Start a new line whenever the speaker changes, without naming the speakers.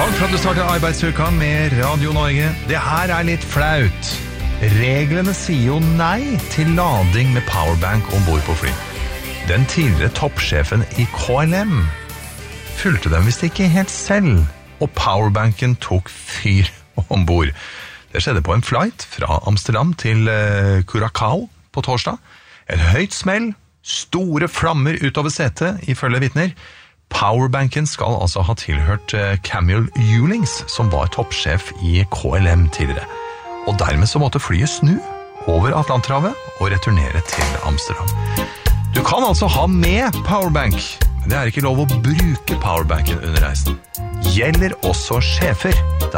Takk for at du startet arbeidsuka med Radio Norge. Det her litt flaut. Reglene sier jo nei til lading med powerbank ombord på fly. Den tidligere toppsjefen i KLM fulgte dem visst ikke helt selv, og powerbanken tok fyr ombord. Det skjedde på en flight fra Amsterdam til Curaçao på torsdag. Et høyt smell, store flammer utover setet, ifølge vitner. Powerbanken skal altså ha tilhørt Camille Ewlings, som var toppsjef i KLM tidligere. Og dermed så måtte flyet snu over Atlanterhavet og returnere til Amsterdam. Du kan altså ha med powerbank, men det ikke lov å bruke powerbanken under reisen. Gjelder også sjefer.